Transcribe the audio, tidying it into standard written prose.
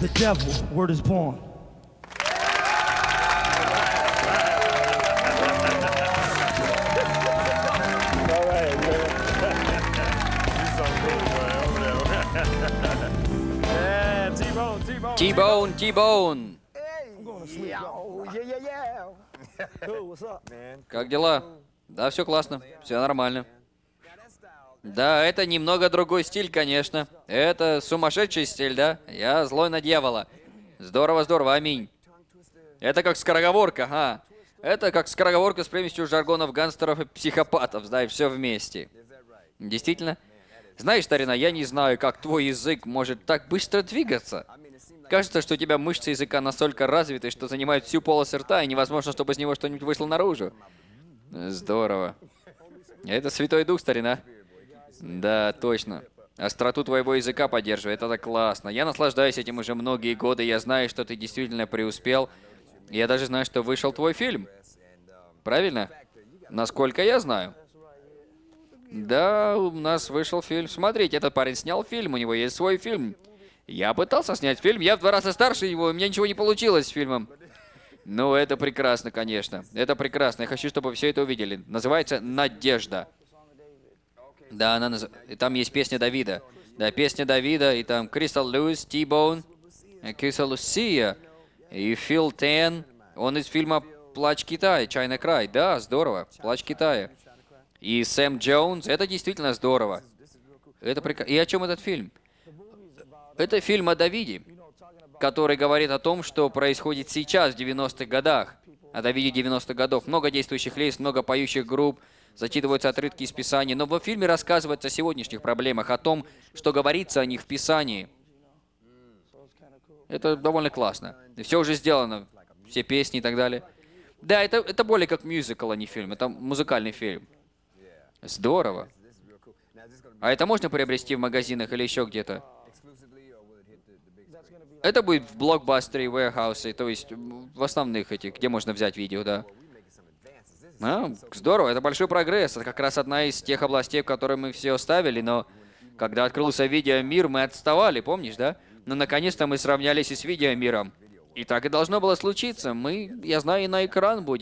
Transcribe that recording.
the devil, word is born. T-Bone, T-Bone. Как дела? Да, все классно, все нормально. Да, это немного другой стиль, конечно. Это сумасшедший стиль, да? Я злой на дьявола. Здорово, здорово, аминь. Это как скороговорка, ага. Это как скороговорка с примесью жаргонов гангстеров и психопатов, да, и все вместе. Действительно? Знаешь, старина, я не знаю, как твой язык может так быстро двигаться. Кажется, что у тебя мышцы языка настолько развиты, что занимают всю полость рта, и невозможно, чтобы из него что-нибудь вышло наружу. Здорово. Это Святой Дух, старина. Да, точно. Остроту твоего языка поддерживает, это классно. Я наслаждаюсь этим уже многие годы, я знаю, что ты действительно преуспел. Я даже знаю, что вышел твой фильм. Правильно? Насколько я знаю. Да, у нас вышел фильм. Смотрите, этот парень снял фильм, у него есть свой фильм. Я пытался снять фильм, я в 2 раза старше его, у меня ничего не получилось с фильмом. Ну, это прекрасно, конечно. Это прекрасно, я хочу, чтобы все это увидели. Называется «Надежда». Да, и там есть песня Давида. Да, песня Давида, и там Кристал Льюис, T-Bone, Кристал Лусия, и Фил Тен. Он из фильма «Плач Китая», «China Cry». Да, здорово, «Плач Китая». И Сэм Джонс, это действительно здорово. Это прекрасно. И о чем этот фильм? Это фильм о Давиде, который говорит о том, что происходит сейчас, в 90-х годах. О Давиде 90-х годов. Много действующих лиц, много поющих групп, зачитываются отрывки из Писания. Но в фильме рассказывается о сегодняшних проблемах, о том, что говорится о них в Писании. Это довольно классно. И все уже сделано, все песни и так далее. Да, это более как мюзикл, а не фильм. Это музыкальный фильм. Здорово. А это можно приобрести в магазинах или еще где-то? Это будет в блокбастере, warehouse, то есть в основных этих, где можно взять видео, да. Здорово, это большой прогресс. Это как раз одна из тех областей, в которые мы все ставили, но когда открылся видеомир, мы отставали, помнишь, да? Но наконец-то мы сравнялись и с видеомиром. И так и должно было случиться. Я знаю, и на экран будет.